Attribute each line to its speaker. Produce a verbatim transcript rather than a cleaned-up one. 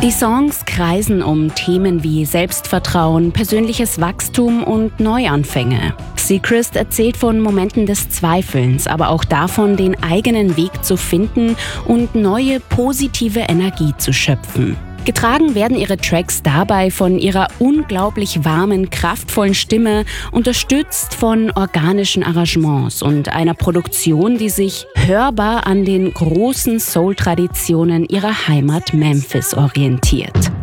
Speaker 1: Die Songs kreisen um Themen wie Selbstvertrauen, persönliches Wachstum und Neuanfänge. Seacrest erzählt von Momenten des Zweifelns, aber auch davon, den eigenen Weg zu finden und neue positive Energie zu schöpfen. Getragen werden ihre Tracks dabei von ihrer unglaublich warmen, kraftvollen Stimme, unterstützt von organischen Arrangements und einer Produktion, die sich hörbar an den großen Soul-Traditionen ihrer Heimat Memphis orientiert.